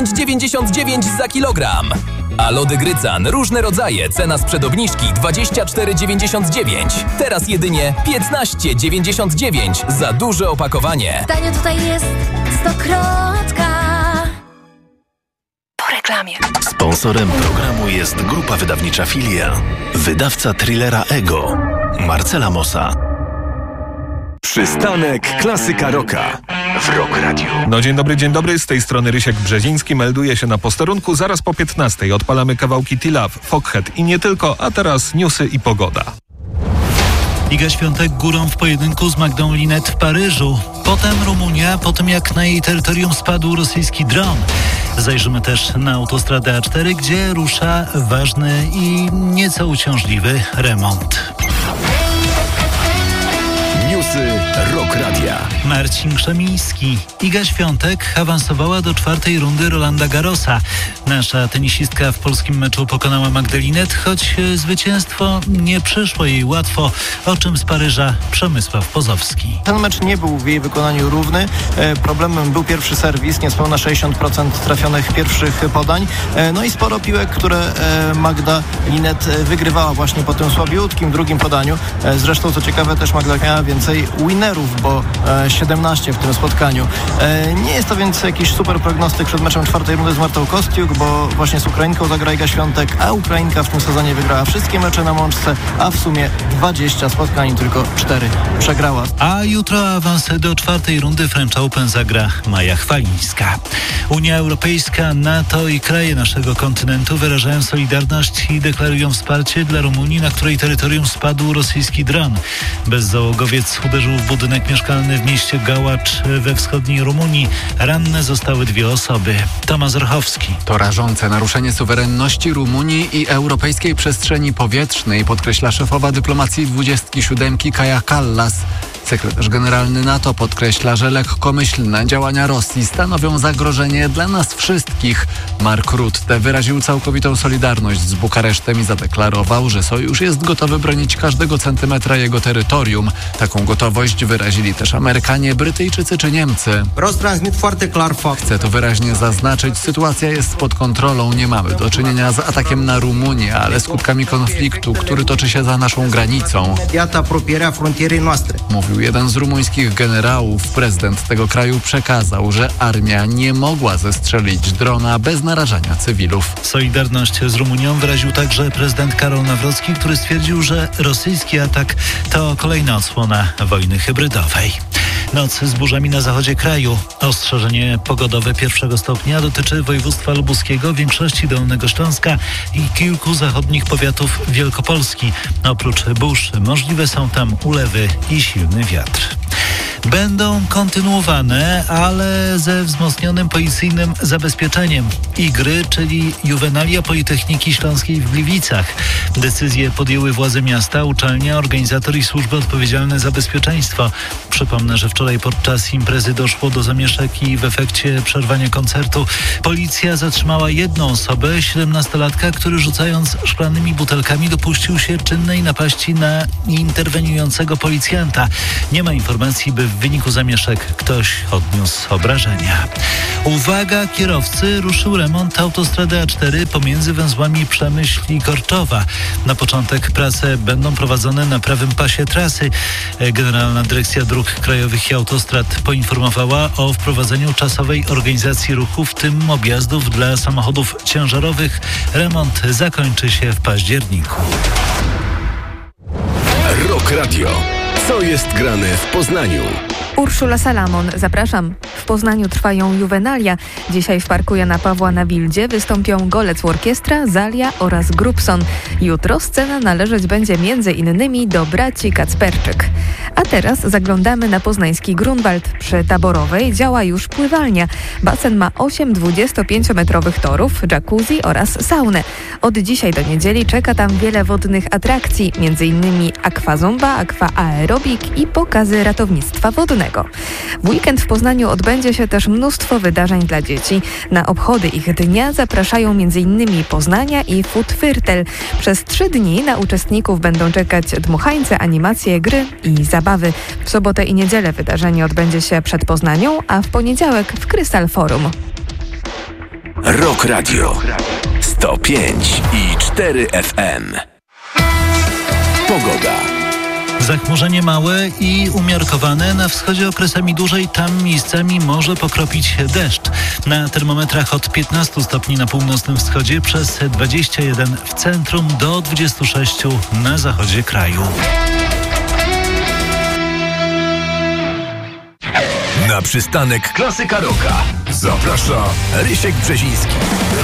9,99 za kilogram. A lody Grycan, różne rodzaje, cena sprzed obniżki 24,99. Teraz jedynie 15,99 za duże opakowanie. Tanio tutaj jest Stokrotka. Po reklamie. Sponsorem programu jest grupa wydawnicza Filia. Wydawca thrillera Ego. Marcela Mossa. Przystanek Klasyka Rocka w Rock Radio. No dzień dobry, z tej strony Rysiek Brzeziński melduje się na posterunku. Zaraz po 15:00 odpalamy kawałki T-Love, Foghat i nie tylko, a teraz newsy i pogoda. Iga Świątek górą w pojedynku z Magdą Linnet w Paryżu. Potem Rumunia, po tym jak na jej terytorium spadł rosyjski dron. Zajrzymy też na autostradę A4, gdzie rusza ważny i nieco uciążliwy remont. Newsy Rock Radia. Marcin Krzemiński. Iga Świątek awansowała do 4. rundy Rolanda Garrosa. Nasza tenisistka w polskim meczu pokonała Magdę Linnet, choć zwycięstwo nie przyszło jej łatwo, o czym z Paryża Przemysław Pozowski. Ten mecz nie był w jej wykonaniu równy. Problemem był pierwszy serwis, niespełna 60% trafionych pierwszych podań. No i sporo piłek, które Magda Linnet wygrywała właśnie po tym słabiutkim drugim podaniu. Zresztą co ciekawe, też Magda miała więcej winnerów, bo 17 w tym spotkaniu. Nie jest to więc jakiś super prognostyk przed meczem 4. rundy z Martą Kostiuk, bo właśnie z Ukrainką zagra Iga Świątek, a Ukrainka w tym sezonie wygrała wszystkie mecze na mączce, a w sumie 20 spotkań, tylko 4 przegrała. A jutro awans do 4. rundy French Open zagra Maja Chwalińska. Unia Europejska, NATO i kraje naszego kontynentu wyrażają solidarność i deklarują wsparcie dla Rumunii, na której terytorium spadł rosyjski dron. Bezzałogowiec uderzył w budynek mieszkalny w mieście Gałacz we wschodniej Rumunii. Ranne zostały 2 osoby. Tomasz Orchowski. To rażące naruszenie suwerenności Rumunii i europejskiej przestrzeni powietrznej, podkreśla szefowa dyplomacji 27 Kaja Kallas. Sekretarz generalny NATO podkreśla, że lekkomyślne działania Rosji stanowią zagrożenie dla nas wszystkich. Mark Rutte wyraził całkowitą solidarność z Bukaresztem i zadeklarował, że sojusz jest gotowy bronić każdego centymetra jego terytorium. Taką gotowość wyrazili też Amerykanie, Brytyjczycy czy Niemcy. Chcę to wyraźnie zaznaczyć, sytuacja jest pod kontrolą, nie mamy do czynienia z atakiem na Rumunię, ale skutkami konfliktu, który toczy się za naszą granicą. Mówił jeden z rumuńskich generałów. Prezydent tego kraju przekazał, że armia nie mogła zestrzelić drona bez narażania cywilów. Solidarność z Rumunią wyraził także prezydent Karol Nawrocki, który stwierdził, że rosyjski atak to kolejna odsłona wojny hybrydowej. Noc z burzami na zachodzie kraju. Ostrzeżenie pogodowe 1. stopnia dotyczy województwa lubuskiego, większości Dolnego Śląska i kilku zachodnich powiatów Wielkopolski. Oprócz burz możliwe są tam ulewy i silny wiatr. Będą kontynuowane, ale ze wzmocnionym policyjnym zabezpieczeniem igry, czyli Juwenalia Politechniki Śląskiej w Gliwicach. Decyzję podjęły władze miasta, uczelnia, organizator i służby odpowiedzialne za bezpieczeństwo. Przypomnę, że wczoraj podczas imprezy doszło do zamieszek i w efekcie przerwania koncertu policja zatrzymała 1 osobę, 17-latka, który rzucając szklanymi butelkami dopuścił się czynnej napaści na interweniującego policjanta. Nie ma informacji, by w wyniku zamieszek ktoś odniósł obrażenia. Uwaga, kierowcy, ruszył remont autostrady A4 pomiędzy węzłami Przemyśl i Korczowa. Na początek prace będą prowadzone na prawym pasie trasy. Generalna Dyrekcja Dróg Krajowych i Autostrad poinformowała o wprowadzeniu czasowej organizacji ruchu, w tym objazdów dla samochodów ciężarowych. Remont zakończy się w październiku. Rock Radio. Co jest grane w Poznaniu? Urszula Salamon, zapraszam. W Poznaniu trwają Juwenalia. Dzisiaj w parku Jana Pawła na Wildzie wystąpią Golec Orkiestra, Zalia oraz Grupson. Jutro scena należeć będzie m.in. do braci Kacperczyk. A teraz zaglądamy na poznański Grunwald. Przy Taborowej działa już pływalnia. Basen ma 8 25-metrowych torów, jacuzzi oraz saunę. Od dzisiaj do niedzieli czeka tam wiele wodnych atrakcji, m.in. akwazumba, akwa-aerobik i pokazy ratownictwa wodnego. W weekend w Poznaniu odbędzie się też mnóstwo wydarzeń dla dzieci. Na obchody ich dnia zapraszają m.in. Poznania i Futviertel. Przez 3 dni na uczestników będą czekać dmuchańce, animacje, gry i zabawy. W sobotę i niedzielę wydarzenie odbędzie się przed Poznanią, a w poniedziałek w Krystal Forum. Rock Radio 105,4 FM. Pogoda. Zachmurzenie małe i umiarkowane, na wschodzie okresami dłużej, tam miejscami może pokropić deszcz. Na termometrach od 15 stopni na północnym wschodzie, przez 21 w centrum do 26 na zachodzie kraju. Na przystanek Klasyka Rocka zaprasza Rysiek Brzeziński.